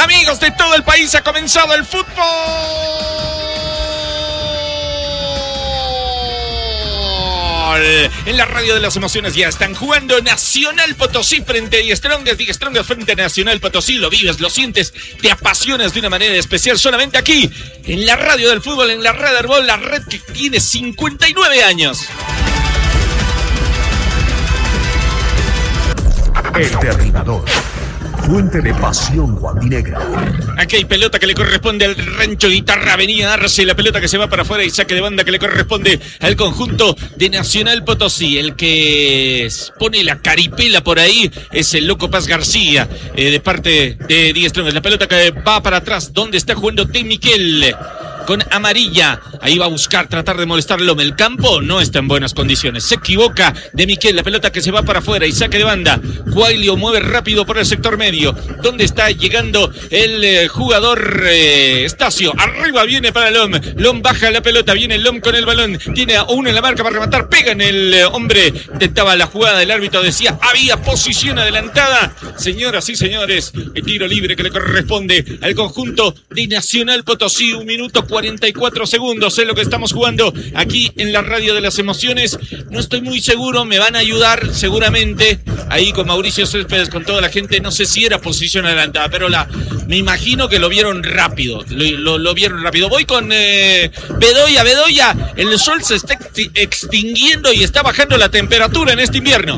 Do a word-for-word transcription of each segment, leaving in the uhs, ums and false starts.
Amigos de todo el país, ha comenzado el fútbol. En la radio de las emociones ya están jugando Nacional Potosí frente a Die Strongest, Die Strongest frente a Nacional Potosí. Lo vives, lo sientes, te apasionas de una manera especial solamente aquí, en la radio del fútbol, en la Red Herbol, la red que tiene cincuenta y nueve años. El Derribador, fuente de pasión guandinegra. Aquí hay pelota que le corresponde al Rancho Guitarra, Avenida Arce, la pelota que se va para afuera y saque de banda que le corresponde al conjunto de Nacional Potosí. El que pone la caripela por ahí es el Loco Paz García, eh, de parte de Die Strongest. La pelota que va para atrás, donde está jugando T. Miquel con amarilla, ahí va a buscar tratar de molestarlo. El campo no está en buenas condiciones, se equivoca de Miquel, la pelota que se va para afuera y saque de banda. Guailio mueve rápido por el sector medio, donde está llegando el eh, jugador eh, Estacio, arriba viene para Lom, Lom baja la pelota, viene Lom con el balón, tiene a uno en la marca para rematar, pega en el eh, hombre, intentaba la jugada, el árbitro decía, había posición adelantada. Señoras y señores, el tiro libre que le corresponde al conjunto de Nacional Potosí, un minuto cuarenta y cuatro segundos es lo que estamos jugando aquí en la radio de las emociones. No estoy muy seguro, me van a ayudar seguramente ahí con Mauricio Céspedes, con toda la gente. No sé si era posición adelantada, pero la me imagino que lo vieron rápido, lo, lo, lo vieron rápido. Voy con eh, Bedoya, Bedoya, el sol se está extinguiendo y está bajando la temperatura en este invierno.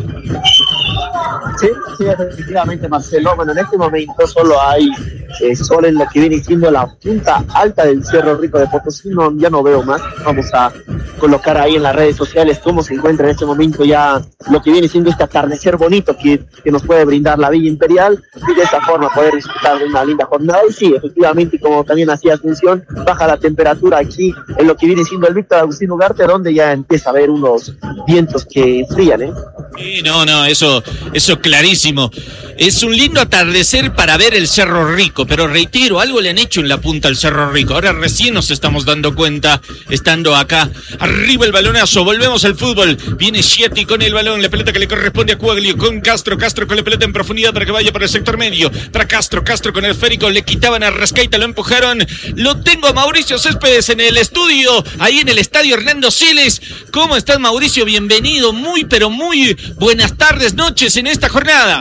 Sí, sí, efectivamente, Marcelo. Bueno, en este momento solo hay eh, sol en lo que viene siendo la punta alta del Cerro Rico de Potosí. No, ya no veo más. Vamos a colocar ahí en las redes sociales cómo se encuentra en este momento ya lo que viene siendo este atardecer bonito que, que nos puede brindar la Villa Imperial, y de esta forma poder disfrutar de una linda jornada. Y sí, efectivamente, como también hacía mención, baja la temperatura aquí en lo que viene siendo el Víctor Agustín Ugarte, donde ya empieza a haber unos vientos que enfrían, ¿eh? Sí, no, no, eso, eso clarísimo. Es un lindo atardecer para ver el Cerro Rico, pero reitero, algo le han hecho en la punta al Cerro Rico. Ahora recién nos estamos dando cuenta, estando acá. Arriba el balonazo, volvemos al fútbol. Viene Schiatti con el balón, la pelota que le corresponde a Cuaglio, con Castro, Castro con la pelota en profundidad para que vaya para el sector medio. Para Castro, Castro con el esférico, le quitaban a Rascaita, lo empujaron. Lo tengo a Mauricio Céspedes en el estudio, ahí en el estadio Hernando Siles. ¿Cómo estás, Mauricio? Bienvenido, muy pero muy buenas tardes, noches en esta jornada.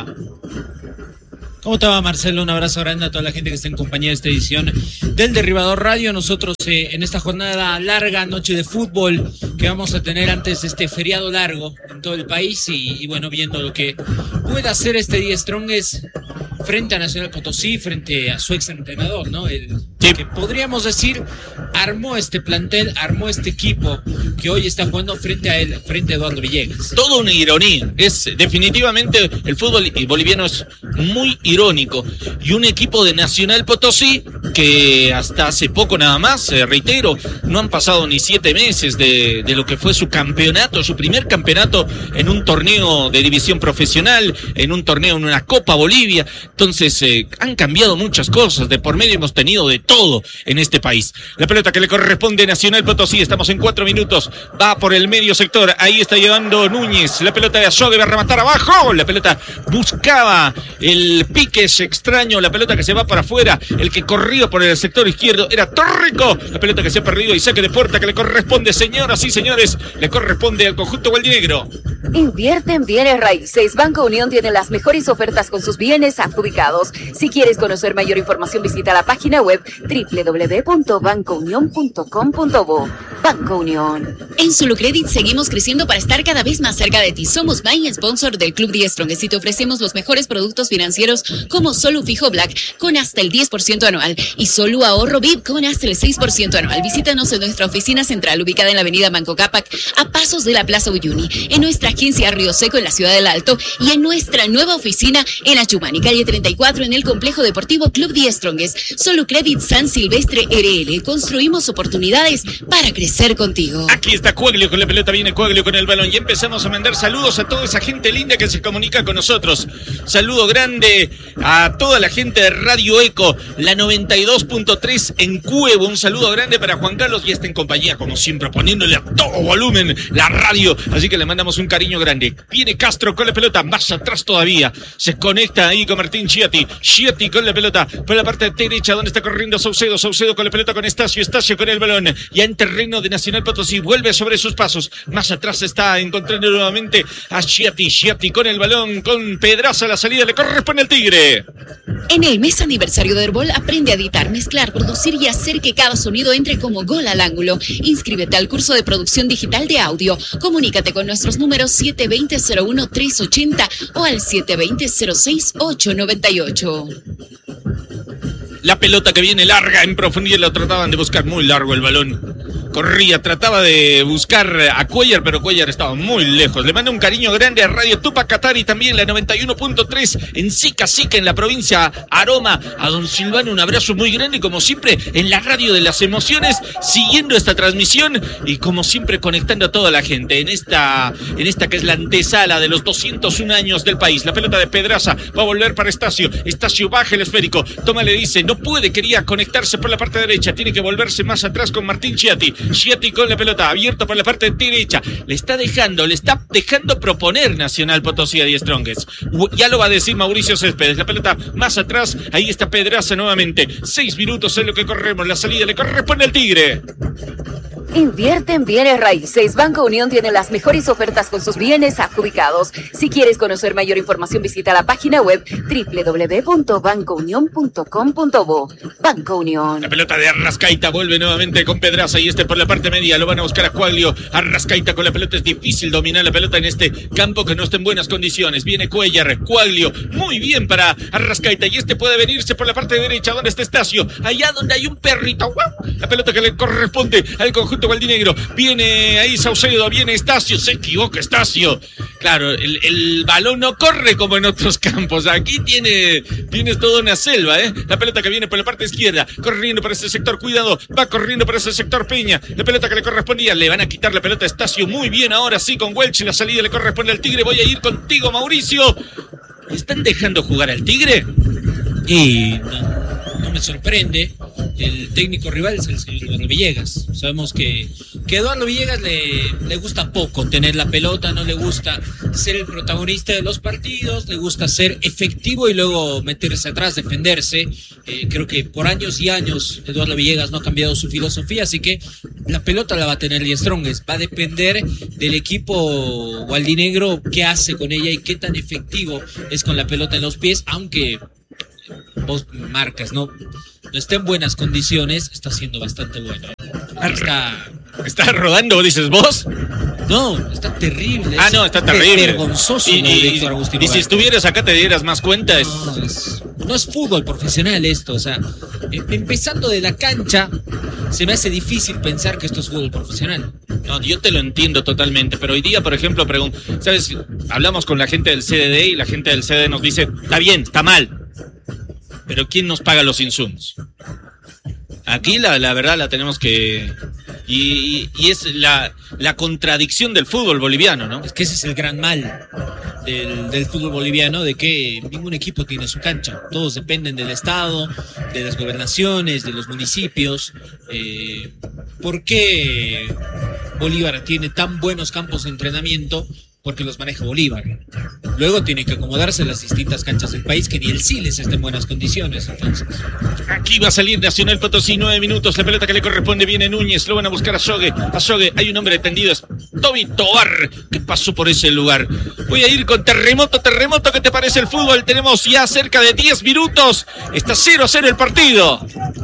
¿Cómo te va, Marcelo? Un abrazo grande a toda la gente que está en compañía de esta edición del Derribador Radio. Nosotros eh, en esta jornada larga, noche de fútbol, que vamos a tener antes de este feriado largo en todo el país y, y bueno, viendo lo que puede hacer este Die Strongest frente a Nacional Potosí, frente a su ex entrenador, ¿no? El sí. que podríamos decir armó este plantel, armó este equipo que hoy está jugando frente a él, frente a Eduardo Villegas. Todo una ironía. Es definitivamente el fútbol boliviano es muy irónico, y un equipo de Nacional Potosí que hasta hace poco nada más, eh, reitero, no han pasado ni siete meses de, de lo que fue su campeonato, su primer campeonato en un torneo de división profesional, en un torneo en una Copa Bolivia. Entonces eh, han cambiado muchas cosas, de por medio hemos tenido de todo en este país. La pelota que le corresponde a Nacional Potosí, estamos en cuatro minutos, va por el medio sector, ahí está llevando Núñez, la pelota de Azogue va a rematar abajo, la pelota buscaba el pique, es extraño, la pelota que se va para afuera, el que corrió por el sector izquierdo era Torrico, la pelota que se ha perdido y saque de puerta que le corresponde, señoras y señores, le corresponde al conjunto gualdinegro. Invierte en bienes raíces. Banco Unión tiene las mejores ofertas con sus bienes adjudicados. Si quieres conocer mayor información, visita la página web doble u doble u doble u punto banco unión punto com punto bo. Banco Unión. En Solucredit seguimos creciendo para estar cada vez más cerca de ti. Somos Buy Sponsor del Club Die Strongest y te ofrecemos los mejores productos financieros como Solu Fijo Black con hasta el diez por ciento anual y Solu Ahorro V I P con hasta el seis por ciento anual. Visítanos en nuestra oficina central ubicada en la avenida Manco Cápac a pasos de la Plaza Uyuni, en nuestra agencia Río Seco en la ciudad del Alto y en nuestra nueva oficina en Achumani, calle treinta y cuatro en el complejo deportivo Club Die Strongest. Solucredit San Silvestre R L. Construimos oportunidades para crecer. placer contigo. Aquí está Coaglio con la pelota, viene Coaglio con el balón y empezamos a mandar saludos a toda esa gente linda que se comunica con nosotros. Saludo grande a toda la gente de Radio Eco, la noventa y dos punto tres en Cuevo. Un saludo grande para Juan Carlos y está en compañía, como siempre, poniéndole a todo volumen la radio. Así que le mandamos un cariño grande. Viene Castro con la pelota, más atrás todavía. Se conecta ahí con Martín Chiati. Chiati con la pelota por la parte derecha, donde está corriendo Saucedo. Saucedo con la pelota con Estacio. Estacio con el balón. Ya en terreno de Nacional Potosí. Vuelve sobre sus pasos. Más atrás está encontrando nuevamente a Chiati. Chiati con el balón, con Pedraza. La salida le corresponde al Tigre. En el mes aniversario de Herbol, aprende a editar, mezclar, producir y hacer que cada sonido entre como gol al ángulo. Inscríbete al curso de producción digital de audio. Comunícate con nuestros números siete dos cero cero uno tres ocho cero o al siete dos cero cero seis ocho nueve ocho. La pelota que viene larga en profundidad, lo trataban de buscar muy largo el balón. Corría, trataba de buscar a Cuellar, pero Cuellar estaba muy lejos. Le mando un cariño grande a Radio Tupac Katari, también la noventa y uno punto tres en Sica Sica, en la provincia Aroma. A don Silvano un abrazo muy grande, y como siempre en la radio de las emociones, siguiendo esta transmisión y como siempre conectando a toda la gente en esta, en esta que es la antesala de los doscientos un años del país. La pelota de Pedraza va a volver para Estacio. Estacio baja el esférico, toma, le dice, no puede, quería conectarse por la parte derecha, tiene que volverse más atrás con Martín Chiati. Chiati con la pelota, abierto por la parte derecha. Le está dejando, le está dejando proponer Nacional Potosí a Die Strongest. Ya lo va a decir Mauricio Céspedes. La pelota más atrás, ahí está Pedraza nuevamente. Seis minutos es lo que corremos. La salida le corresponde al Tigre. Invierte en bienes raíces. Banco Unión tiene las mejores ofertas con sus bienes adjudicados. Si quieres conocer mayor información, visita la página web doble u doble u doble u punto banco unión punto com punto bo. Banco Unión. La pelota de Arrascaita vuelve nuevamente con Pedraza y este por la parte media. Lo van a buscar a Coaglio. Arrascaita con la pelota. Es difícil dominar la pelota en este campo que no está en buenas condiciones. Viene Cuellar. Coaglio. Muy bien para Arrascaita. Y este puede venirse por la parte derecha. ¿Dónde está Estacio? Allá donde hay un perrito. La pelota que le corresponde al conjunto gualdinegro. Viene ahí Saucedo, viene Estacio, se equivoca Estacio. Claro, el, el balón no corre como en otros campos. Aquí tiene, tienes toda una selva, ¿eh? La pelota que viene por la parte izquierda, corriendo por ese sector, cuidado, va corriendo por ese sector Peña. La pelota que le correspondía, le van a quitar la pelota a Estacio. Muy bien, ahora sí con Welch, la salida le corresponde al Tigre. Voy a ir contigo, Mauricio. ¿Están dejando jugar al Tigre? Y no, no me sorprende. El técnico rival es el señor Eduardo Villegas. Sabemos que, que a Eduardo Villegas le, le gusta poco tener la pelota, no le gusta ser el protagonista de los partidos, le gusta ser efectivo y luego meterse atrás, defenderse. Eh, creo que por años y años Eduardo Villegas no ha cambiado su filosofía, así que la pelota la va a tener Die Strongest. Va a depender del equipo gualdinegro qué hace con ella y qué tan efectivo es con la pelota en los pies, aunque vos marcas, ¿no? No está en buenas condiciones, está siendo bastante bueno. Está... ¿Está rodando, dices vos? No, está terrible. Ah, no, está terrible. Vergonzoso. Y, y, y, y si estuvieras acá te dieras más cuenta. Es... No, es, no es fútbol profesional esto, o sea, empezando de la cancha, se me hace difícil pensar que esto es fútbol profesional. No, yo te lo entiendo totalmente, pero hoy día, por ejemplo, pregun- ¿sabes? Hablamos con la gente del C D D y la gente del C D D nos dice, está bien, está mal, pero ¿quién nos paga los insumos? Aquí la, la verdad la tenemos que... Y, y es la, la contradicción del fútbol boliviano, ¿no? Es que ese es el gran mal del, del fútbol boliviano, de que ningún equipo tiene su cancha. Todos dependen del Estado, de las gobernaciones, de los municipios. Eh, ¿Por qué Bolívar tiene tan buenos campos de entrenamiento? Porque los maneja Bolívar. Luego tiene que acomodarse en las distintas canchas del país, que ni el Siles está en buenas condiciones. Entonces, aquí va a salir Nacional Potosí, nueve minutos, la pelota que le corresponde viene Núñez, lo van a buscar a Sogue, a Sogue, hay un hombre tendido, es Toby Tobar, que pasó por ese lugar. Voy a ir con Terremoto, Terremoto, ¿qué te parece el fútbol? Tenemos ya cerca de diez minutos, está cero a cero el partido.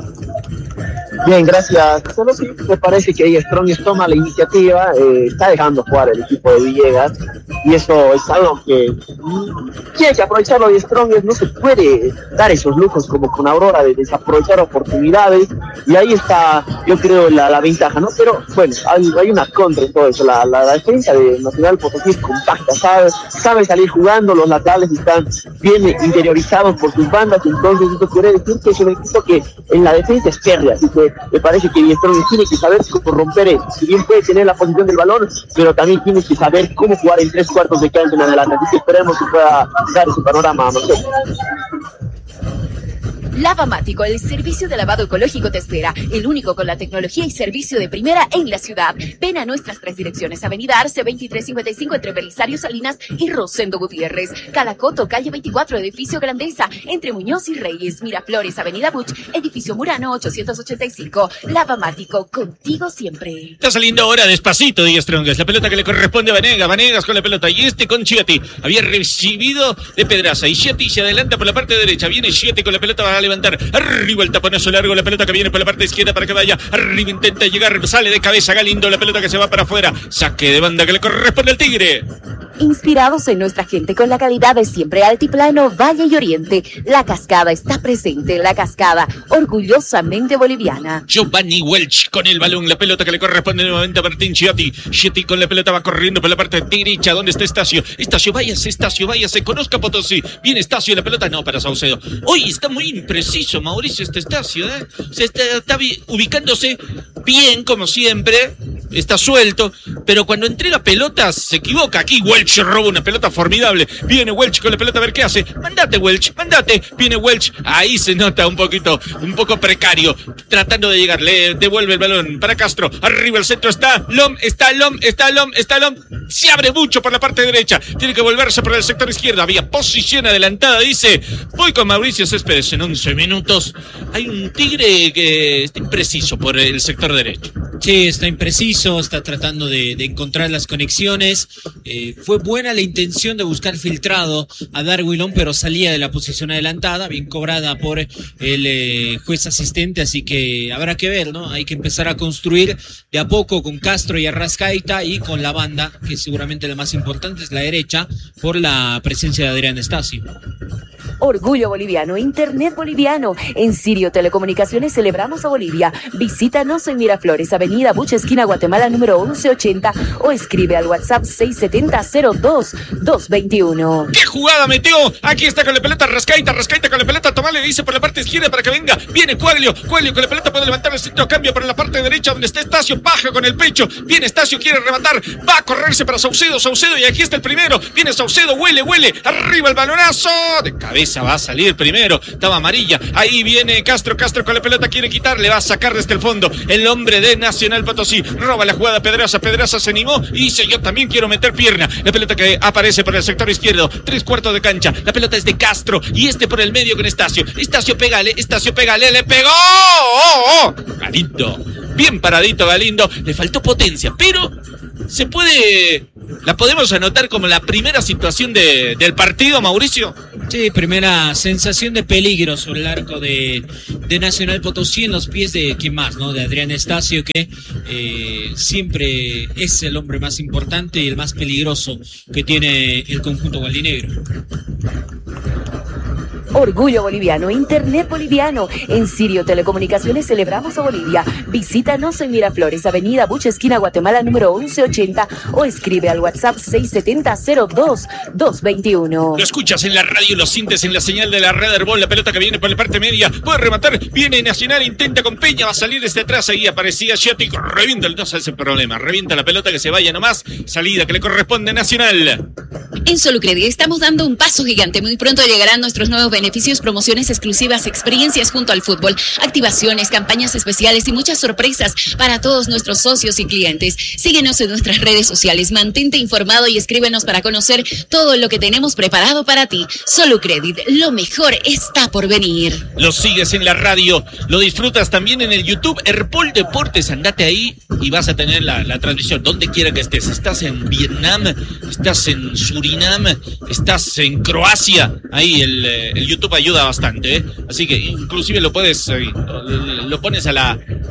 Bien, gracias. Solo sí me parece que ahí Strongest toma la iniciativa, eh, está dejando jugar el equipo de Villegas y eso es algo que mm, tiene que aprovecharlo de Strongest. No se puede dar esos lujos como con Aurora de desaprovechar oportunidades y ahí está, yo creo, la, la ventaja, ¿no? Pero bueno, hay, hay una contra en todo eso. La, la, la defensa de Nacional Potosí es compacta, sabe, sabe salir jugando, los laterales están bien interiorizados por sus bandas, entonces eso quiere decir que es un equipo que en la defensa es férrea, así que me parece que Die Strongest tiene que saber cómo romper eso. Si bien puede tener la posición del balón, pero también tiene que saber cómo jugar en tres cuartos de cancha en adelante. Así que esperemos que pueda dar ese panorama a Marcelo. Lavamático, el servicio de lavado ecológico te espera, el único con la tecnología y servicio de primera en la ciudad. Ven a nuestras tres direcciones, Avenida Arce veintitrés cincuenta y cinco entre Belisario Salinas y Rosendo Gutiérrez, Calacoto, calle veinticuatro, edificio Grandeza, entre Muñoz y Reyes, Miraflores, Avenida Buch, edificio Murano ochocientos ochenta y cinco. Lavamático, contigo siempre. Está saliendo ahora despacito Die Strongest, la pelota que le corresponde a Vanegas, Vanegas con la pelota y este con Chiati, había recibido de Pedraza y Chiati se adelanta por la parte derecha, viene Chiati con la pelota, va a levantar arriba el taponazo largo, la pelota que viene por la parte izquierda para que vaya arriba, intenta llegar, sale de cabeza Galindo, la pelota que se va para afuera, saque de banda que le corresponde al Tigre. Inspirados en nuestra gente con la calidad de siempre, Altiplano, Valle y Oriente, La Cascada está presente, La Cascada, orgullosamente boliviana. Giovanni Welch con el balón, la pelota que le corresponde nuevamente a Martín Chiati. Chiati con la pelota va corriendo por la parte derecha, ¿dónde está Estacio? Estacio, váyase, Estacio, váyase, conozca Potosí. Viene Estacio, la pelota no para Saucedo. Hoy está muy impreciso Mauricio este Estacio, ¿eh? Se está, está ubicándose bien, como siempre, está suelto, pero cuando entrega pelotas se equivoca. Aquí Welch roba una pelota formidable. Viene Welch con la pelota a ver qué hace. Mandate, Welch, mandate. Viene Welch. Ahí se nota un poquito, un poco precario. Tratando de llegar. Le devuelve el balón para Castro. Arriba el centro está Lom, está Lom, está Lom, está Lom. Se abre mucho por la parte derecha. Tiene que volverse por el sector izquierdo. Había posición adelantada. Dice, voy con Mauricio Céspedes en once minutos. Hay un Tigre que está impreciso por el sector derecho. Sí, está impreciso, está tratando de, de encontrar las conexiones. Eh, fue buena la intención de buscar filtrado a Darwilón, pero salía de la posición adelantada, bien cobrada por el eh, juez asistente, así que habrá que ver, ¿no? Hay que empezar a construir de a poco con Castro y Arrascaita y con la banda, que seguramente la más importante es la derecha, por la presencia de Adrián Estacio. Orgullo boliviano, Internet boliviano. En Sirio Telecomunicaciones celebramos a Bolivia. Visítanos en Miraflores, Avenida Buch, esquina Guatemala, número once ochenta, o escribe al WhatsApp seis setenta cero dos dos veintiuno. ¡Qué jugada metió! Aquí está con la pelota Rascaita, Rascaita con la pelota, Tomás le dice por la parte izquierda para que venga. Viene Cuaglio, Cuaglio con la pelota puede levantar el centro, cambio por la parte derecha donde está Estacio, baja con el pecho. Viene Estacio, quiere rematar, va a correrse para Saucedo, Saucedo y aquí está el primero. Viene Saucedo, huele, huele, arriba el balonazo. De cabeza va a salir primero, estaba amarilla. Ahí viene Castro, Castro con la pelota quiere quitar, le va a sacar desde el fondo. El hombre de Nacional Potosí roba la jugada Pedraza, Pedraza se animó y dice yo también quiero meter pierna. La pelota que aparece por el sector izquierdo, tres cuartos de cancha, la pelota es de Castro y este por el medio con Estacio. Estacio pégale, Estacio pégale, le pegó. ¡Oh, oh! Galindo, bien paradito Galindo, le faltó potencia, pero se puede, la podemos anotar como la primera situación de, del partido, Mauricio. Sí, primera sensación de peligro sobre el arco de, de Nacional Potosí en los pies de quién más, ¿no? De Adrián Estacio, que eh, siempre es el hombre más importante y el más peligroso que tiene el conjunto gualdinegro. Orgullo boliviano, Internet boliviano. En Sirio Telecomunicaciones celebramos a Bolivia. Visítanos en Miraflores, Avenida Buch, esquina Guatemala, número once ochenta, o escribe al WhatsApp seis setenta cero dos dos veintiuno. Lo escuchas en la radio, lo sientes en la señal de la Red Herbol, la pelota que viene por la parte media, puede rematar, viene Nacional, intenta con Peña, va a salir desde atrás, ahí aparecía Chiati, revienta el dos, ese problema, revienta la pelota que se vaya nomás, salida que le corresponde a Nacional. En Solucredi estamos dando un paso gigante, muy pronto llegarán nuestros nuevos beneficios, promociones exclusivas, experiencias junto al fútbol, activaciones, campañas especiales y muchas sorpresas para todos nuestros socios y clientes. Síguenos en nuestras redes sociales, mantente informado y escríbenos para conocer todo lo que tenemos preparado para ti. Solucredit, lo mejor está por venir. Lo sigues en la radio, lo disfrutas también en el YouTube, Herbol Deportes, andate ahí y vas a tener la, la transmisión donde quiera que estés. Estás en Vietnam, estás en Surinam, estás en Croacia, ahí el, el YouTube ayuda bastante, ¿eh? Así que inclusive lo puedes, eh, lo pones a la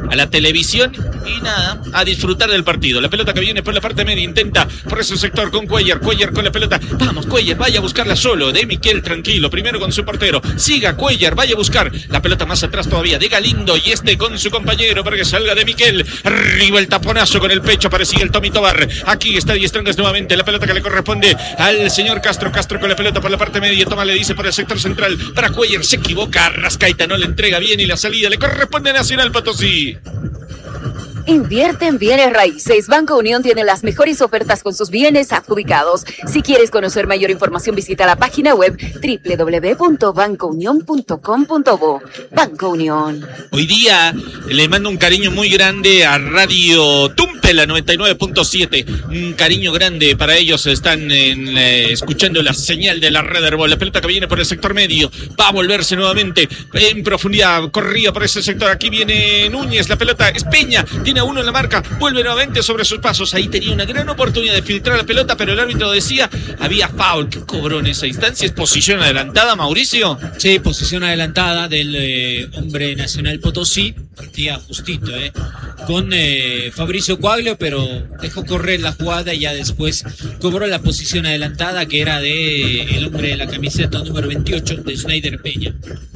a la televisión y nada, a disfrutar del partido. La pelota que viene por la parte media, intenta por ese sector con Cuellar, Cuellar con la pelota, vamos Cuellar, vaya a buscarla solo, de Miquel tranquilo, primero con su portero, siga Cuellar, vaya a buscar la pelota más atrás todavía, de Galindo y este con su compañero para que salga de Miquel, arriba el taponazo con el pecho, parecía el Tommy Tobar, aquí está Die Strongest nuevamente, la pelota que le corresponde al señor Castro, Castro con la pelota por la parte media, toma, le dice por el sector central, para Cuellar, se equivoca, Rascaita no le entrega bien y la salida le corresponde a Nacional Potosí. Invierte en bienes raíces. Banco Unión tiene las mejores ofertas con sus bienes adjudicados. Si quieres conocer mayor información, visita la página web doble u doble u doble u punto banco unión punto com punto bo. Banco Unión. Hoy día le mando un cariño muy grande a Radio Tumpe, la noventa y nueve punto siete. Un cariño grande para ellos. Están en, eh, escuchando la señal de la Red Herbol. La pelota que viene por el sector medio va a volverse nuevamente en profundidad. Corría por ese sector. Aquí viene Núñez. La pelota es Peña. Tiene a uno en la marca, vuelve nuevamente sobre sus pasos, ahí tenía una gran oportunidad de filtrar la pelota, pero el árbitro decía, había foul. ¿Qué cobró en esa instancia? ¿Es posición adelantada, Mauricio? Sí, posición adelantada del eh, hombre Nacional Potosí, partía justito, eh, con eh, Fabricio Coaglio, pero dejó correr la jugada y ya después cobró la posición adelantada, que era de eh, el hombre de la camiseta número veintiocho, de Schneider Peña.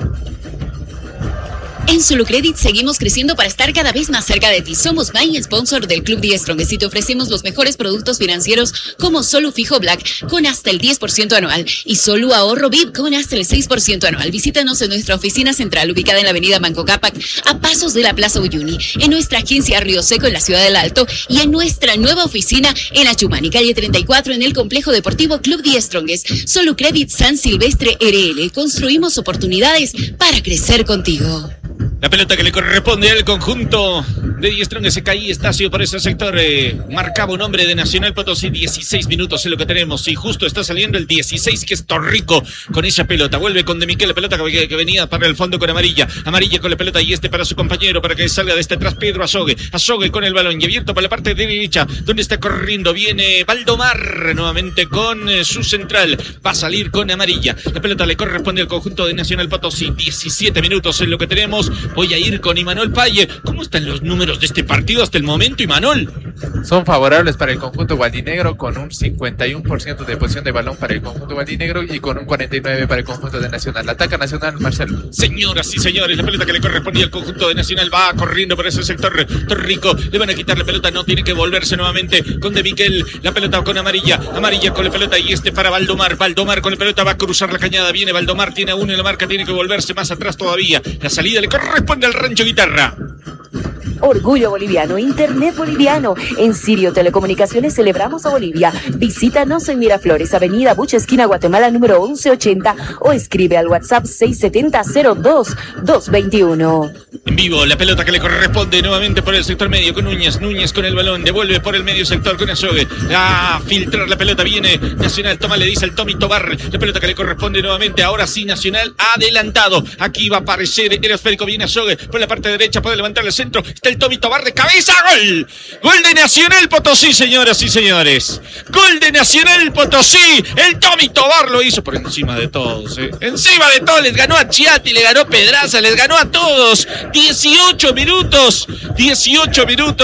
En Solucredit seguimos creciendo para estar cada vez más cerca de ti. Somos Main Sponsor del Club Die Strongest y te ofrecemos los mejores productos financieros como Solu Fijo Black con hasta el diez por ciento anual y Solu Ahorro V I P con hasta el seis por ciento anual. Visítanos en nuestra oficina central ubicada en la avenida Manco Cápac a pasos de la Plaza Uyuni, en nuestra agencia Río Seco en la ciudad del Alto y en nuestra nueva oficina en Achumani, calle treinta y cuatro en el complejo deportivo Club Die Strongest. Solucredit San Silvestre R L. Construimos oportunidades para crecer contigo. La pelota que le corresponde al conjunto de Die Strongest, se caía Estacio por ese sector, eh, marcaba un hombre de Nacional Potosí, dieciséis minutos es lo que tenemos, y justo está saliendo el dieciséis, que es Torrico con esa pelota, vuelve con De Miquel, la pelota que, que venía para el fondo con Amarilla, Amarilla con la pelota y este para su compañero, para que salga de este atrás Pedro Azogue, Azogue con el balón y abierto para la parte derecha, donde está corriendo, viene Valdomar, nuevamente con eh, su central, va a salir con Amarilla, la pelota le corresponde al conjunto de Nacional Potosí, diecisiete minutos es lo que tenemos. Voy a ir con Imanol Paye. ¿Cómo están los números de este partido hasta el momento, Imanol? Son favorables para el conjunto gualdinegro, con un cincuenta y uno por ciento de posición de balón para el conjunto gualdinegro y con un cuarenta y nueve por ciento para el conjunto de Nacional. Ataca Nacional, Marcelo. Señoras y señores, la pelota que le correspondía al conjunto de Nacional va corriendo por ese sector. Torrico, le van a quitar la pelota, no tiene que volverse nuevamente con De Miquel. La pelota con Amarilla, Amarilla con la pelota y este para Valdomar. Valdomar con la pelota va a cruzar la cañada. Viene Valdomar, tiene a uno en la marca, tiene que volverse más atrás todavía. La salida le corresponde al Rancho Guitarra. Orgullo boliviano, Internet boliviano. En Sirio Telecomunicaciones celebramos a Bolivia. Visítanos en Miraflores, Avenida Bucha, esquina Guatemala, número once ochenta, o escribe al WhatsApp seis siete cero cero dos dos dos uno. En vivo, la pelota que le corresponde nuevamente por el sector medio con Núñez. Núñez con el balón, devuelve por el medio sector con Azogue. A filtrar la pelota, viene Nacional, toma, le dice el Tommy Tobar. La pelota que le corresponde nuevamente, ahora sí Nacional adelantado. Aquí va a aparecer el esférico, viene Azogue por la parte derecha, puede levantar el centro. Está el Tommy Tobar de cabeza, gol. Gol de Nacional Potosí, señoras y señores. Gol de Nacional Potosí. El Tommy Tobar lo hizo por encima de todos. ¿eh? Encima de todos, les ganó a Chiati, le ganó a Pedraza, les ganó a todos. dieciocho minutos, dieciocho minutos.